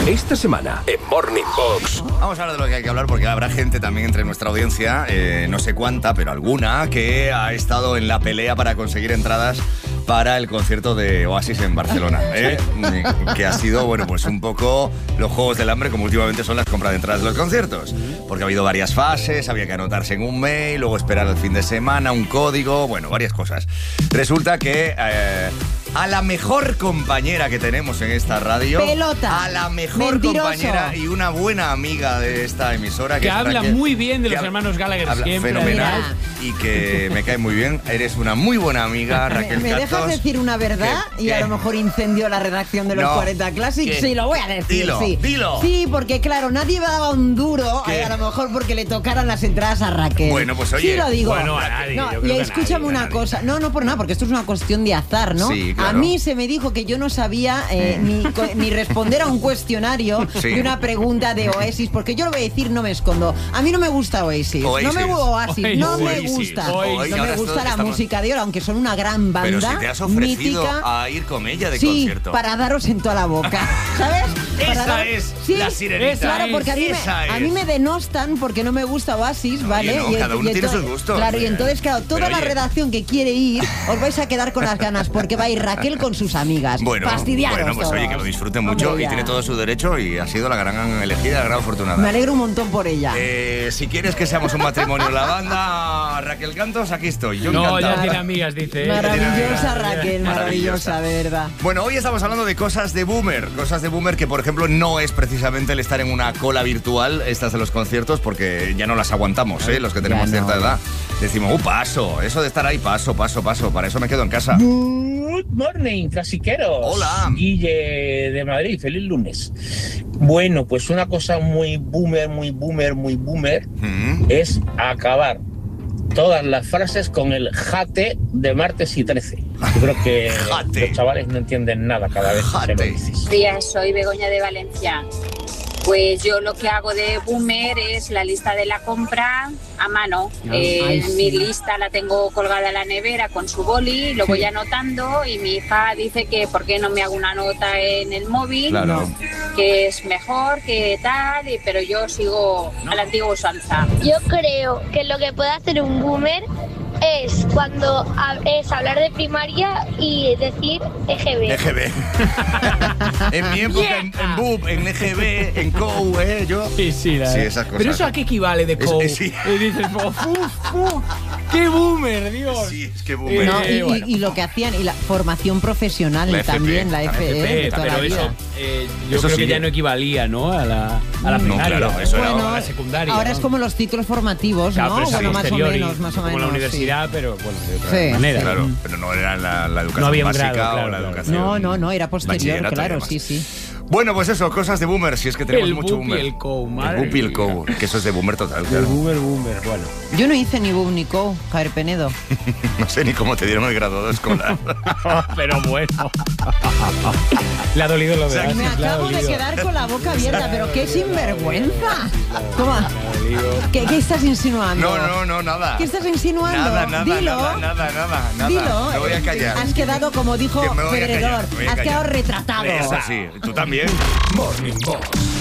Esta semana en Morning Box. Vamos a hablar de lo que hay que hablar porque habrá gente también entre nuestra audiencia, no sé cuánta, pero alguna, que ha estado en la pelea para conseguir entradas para el concierto de Oasis en Barcelona, que ha sido, bueno, pues un poco los juegos del hambre, como últimamente son las compras de entradas de los conciertos, porque ha habido varias fases, había que anotarse en un mail, luego esperar el fin de semana, un código, bueno, varias cosas. Resulta que a la mejor compañera que tenemos en esta radio, pelota, a la mejor mentiroso, compañera y una buena amiga de esta emisora, que habla muy bien de los hermanos Gallagher, siempre fenomenal, y que me cae muy bien. Eres una muy buena amiga, Raquel ¿Me Cantos. dejas decir una verdad? ¿Qué? Y a lo mejor incendio la redacción de los 40 Classics. ¿Qué? Sí, lo voy a decir. Dilo. Sí, porque claro, nadie me daba un duro, a lo mejor porque le tocaran las entradas a Raquel. Bueno, pues oye. Sí lo digo. Bueno, a nadie. No, yo creo y que escúchame a nadie, una cosa. No por nada, porque esto es una cuestión de azar, ¿no? Sí, claro. A mí se me dijo que yo no sabía ni responder a un cuestionario de una pregunta de Oasis, porque yo lo voy a decir, no me escondo. A mí no me gusta Oasis. No me gusta. No me gusta la música de ahora, aunque son una gran banda. Pero si te has ofrecido mítica, a ir con ella de sí, concierto. para daros en toda la boca, ¿sabes? Esa es la sirenita. Claro, porque a mí me denostan porque no me gusta Oasis, ¿vale? Oye, no, cada uno tiene sus gustos. Claro, y entonces, claro, toda la redacción que quiere ir, os vais a quedar con las ganas, porque va a ir Raquel con sus amigas. Bueno, fastidiaros pues todos. oye, que lo disfruten mucho. Hombre, y tiene todo su derecho y ha sido la gran elegida, la gran afortunada. Me alegro un montón por ella. Si quieres que seamos un matrimonio en la banda, Raquel Cantos, aquí estoy. Yo encantado. ya tiene amigas, dice. Maravillosa, Raquel, maravillosa, de verdad. Bueno, hoy estamos hablando de cosas de boomer que, por ejemplo, no es precisamente el estar en una cola virtual, estas de los conciertos, porque ya no las aguantamos, los que tenemos cierta edad. Decimos, paso, eso de estar ahí, paso, para eso me quedo en casa. Good morning, clasiqueros. Hola. Guille de Madrid, feliz lunes. Bueno, pues una cosa muy boomer es acabar todas las frases con el jate de martes y 13. Yo creo que los chavales no entienden nada cada vez que se lo dices. Buenos días, soy Begoña de Valencia. Pues yo lo que hago de boomer es la lista de la compra a mano. Mi lista la tengo colgada en la nevera con su boli, lo voy anotando y mi hija dice que por qué no me hago una nota en el móvil, que es mejor, que tal, pero yo sigo a la antigua usanza. Yo creo que lo que puede hacer un boomer es cuando es hablar de primaria y decir EGB. EGB. En mi época, en BUP, en EGB, en COU, yo. Sí, esas cosas. Pero eso a qué equivale de COU. Sí. Y dices, ¡qué boomer, Dios! Sí, es que boomer. No, y lo que hacían, y la formación profesional la también, la FP, de toda pero la vida. Yo creo que ya no equivalía, ¿no? A la primaria. No, claro, eso era a la secundaria. Ahora es como los títulos formativos, claro, ¿no? Bueno, más o menos. Como la universidad, pero bueno, de otra manera. Claro, pero no era la educación no había básica grado, o la educación. No, era posterior, claro, sí. Bueno, pues eso, cosas de boomer, si es que tenemos el mucho bup boomer. Y el COU, el bup y el COU, que eso es de boomer total, claro. Boomer, bueno. Yo no hice ni BUP ni COU, Javier Penedo. No sé ni cómo te dieron el grado escolar. Pero bueno. Le ha dolido lo de Oasis. Me acabo de quedar con la boca abierta, pero qué sinvergüenza. ¿Cómo? ¿Qué estás insinuando? No, nada. ¿Qué estás insinuando? Nada. Dilo. Me voy a callar. Has quedado, como dijo Pedredor, has quedado retratado. Eso sí, tú también. Morning Box